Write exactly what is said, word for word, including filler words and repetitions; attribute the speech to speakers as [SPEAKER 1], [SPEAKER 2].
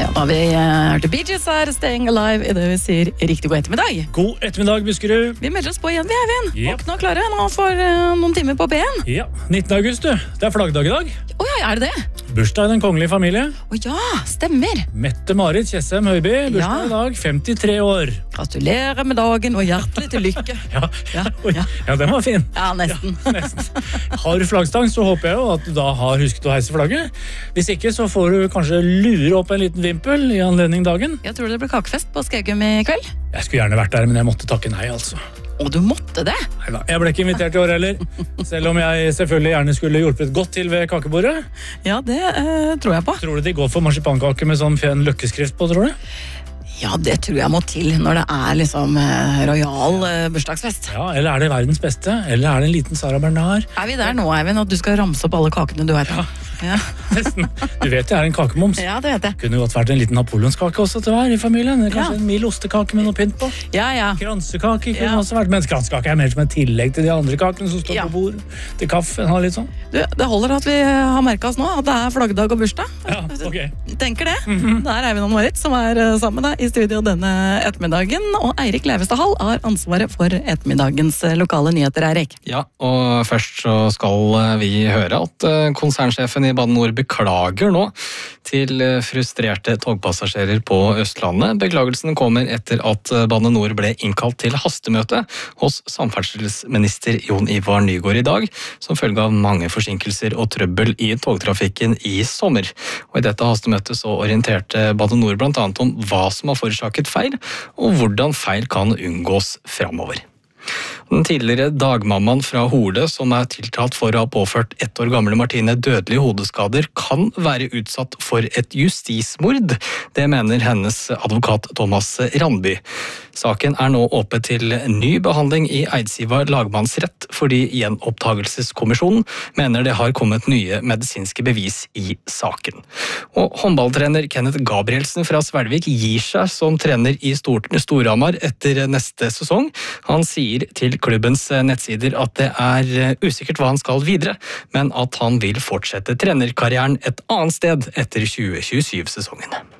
[SPEAKER 1] Ja, da har vi hørt Bee Gees her, Staying Alive, i det vi sier riktig god ettermiddag.
[SPEAKER 2] God ettermiddag, Buskerud.
[SPEAKER 1] Vi melder oss på igjen, vi er Eivind.
[SPEAKER 2] Yep.
[SPEAKER 1] Våkne og klare nå for uh, noen timer på B N.
[SPEAKER 2] Ja, nittende august, du. Det er flaggdag i dag.
[SPEAKER 1] Åja, oh, er det det?
[SPEAKER 2] Bursdag i den kongelige familie.
[SPEAKER 1] Å oh, ja, stemmer.
[SPEAKER 2] Mette-Marit Tjessem Høiby, bursdag
[SPEAKER 1] Ja.
[SPEAKER 2] i dag, femtitre år.
[SPEAKER 1] Gratulerer med dagen og hjertelig til lykke.
[SPEAKER 2] Ja,
[SPEAKER 1] Ja,
[SPEAKER 2] Oi,
[SPEAKER 1] ja.
[SPEAKER 2] ja, den var fin.
[SPEAKER 1] Ja, nesten.
[SPEAKER 2] Ja, nesten. Har du flaggstang, så håper jeg jo at du da har husket å heise flagget. Hvis ikke, så får du kanskje lure opp en liten vimpel i anledning dagen.
[SPEAKER 1] Jeg tror det blir kakefest på Skaugum i kveld.
[SPEAKER 2] Jeg skulle gjerne vært der, men jeg måtte takke nei, altså.
[SPEAKER 1] Og du måtte det?
[SPEAKER 2] Neida, jeg ble ikke invitert i år heller. Selv om jeg selvfølgelig gjerne skulle hjulpet godt til ved kakebordet.
[SPEAKER 1] Ja, det uh, tror jeg på.
[SPEAKER 2] Tror du de går for marsipankake med sånn fen løkkeskrift på, tror du?
[SPEAKER 1] Ja, det tror jeg må til når det er liksom uh, royal uh, bursdagsfest.
[SPEAKER 2] Ja, eller er det verdens beste? Eller er det en liten Sara Bernard?
[SPEAKER 1] Er vi der nå, Eivind, at du skal ramse opp alle kakene du vet?
[SPEAKER 2] Ja.
[SPEAKER 1] Ja.
[SPEAKER 2] Nesten. Du vet jeg er en kakemoms.
[SPEAKER 1] Ja, det vet jeg.
[SPEAKER 2] Kunne godt vært en liten napoleonskake også til hver i familien. Eller kanskje
[SPEAKER 1] Ja.
[SPEAKER 2] en mild ostekake med noe pynt på.
[SPEAKER 1] Ja, ja.
[SPEAKER 2] Kransekake kunne
[SPEAKER 1] Ja.
[SPEAKER 2] også vært, men kransekake er mer som en tillegg til de andre kakene som står
[SPEAKER 1] Ja.
[SPEAKER 2] på bord. Til kaffen, ha litt sånn.
[SPEAKER 1] Du, det holder at vi har merket oss nå at det er flaggdag og bursdag.
[SPEAKER 2] Ja, ok.
[SPEAKER 1] Tenker det. Det er Eivind og Marit som er uh, sammen da, i studio denne ettermiddagen. Og Eirik Leivestad Hall har ansvaret for ettermiddagens uh, lokale nyheter, Eirik.
[SPEAKER 3] Ja, og først så skal vi høre at uh, konsernsjefen i Bane NOR beklager nå til uh, frustrerte togpassasjerer på Østlandet. Beklagelsen kommer etter at uh, Bane NOR ble innkalt til hastemøte hos samferdselsminister Jon Ivar Nygård i dag, som følge av mange forsinkelser og trøbbel i togtrafikken i sommer. Og i dette hastemøtet så orienterte Bane NOR blant annet om hva som har forårsaket feil, og hvordan feil kan unngås framover. Den tidligere dagmammaen fra Hole, som er tiltalt for å ha påført ett år gamle Martine dødelige hodeskader, kan være utsatt for et justismord. Det mener hennes advokat Thomas Randby. Saken er nå åpent til ny behandling i Eidsiva lagmannsrett, fordi gjenopptagelseskommisjonen mener det har kommet nye medisinske bevis i saken. Og håndballtrener Kenneth Gabrielsen fra Svelvik gir seg som trener i Storhamar etter neste sesong. Han sier til klubbens nettsider at det er usikkert hva han skal videre, men at han vil fortsette trenerkarrieren et annet sted etter tjue tjuesju-sesongen.